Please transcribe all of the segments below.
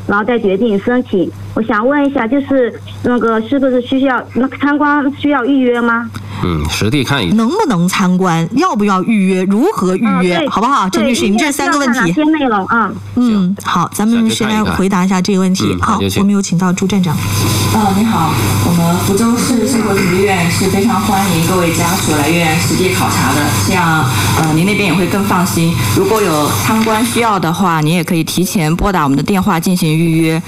然后再决定申请。我想问一下，就是那个是不是参观需要预约吗？ 实地看一下能不能参观，要不要预约，如何预约，好不好？陈女士，你这3个问题。 哪些内容啊？ 好，咱们先来回答一下这个问题。好，我们有请到朱站长。 你好，我们福州市社会福利院是非常欢迎各位家属来院实地考察的，这样您那边也会更放心。如果有参观需要的话，您也可以提前拨打我们的电话进行预约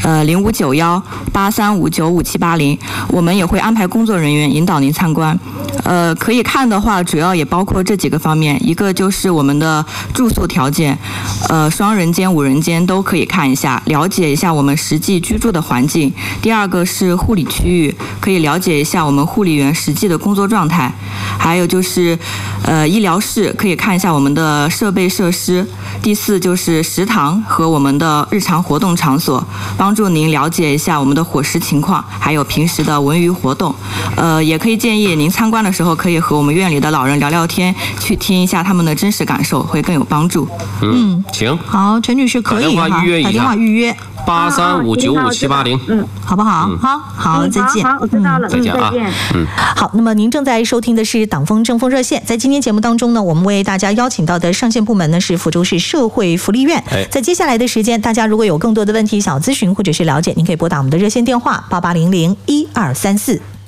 ，059183595780，我们也会安排工作人员引导您参观。可以看的话，主要也包括这几个方面，一个就是我们的住宿条件，双人间、5人间都可以看一下，了解一下我们实际居住的环境。第二个是护理区域，可以了解一下我们护理员实际的工作状态。还有就是医疗室，可以看一下我们的设备设施。第4就是食堂和我们的日常活动场所，帮助您了解一下我们的伙食情况，还有平时的文娱活动。也可以建议您参观的时候可以和我们院里的老人聊聊天，去听一下他们的真实感受，会更有帮助。 行。 好，陈女士可以打电话预约 835955780， 好不好？好，再见。 好，我知道了， 再见啊。 好，那么您正在收听的是党风政风热线，在今天节目当中呢，我们为大家邀请到的上线部门呢是福州市社会福利院。在接下来的时间，大家如果有更多的问题想要咨询或者是了解，您可以拨打我们的热线电话88001234。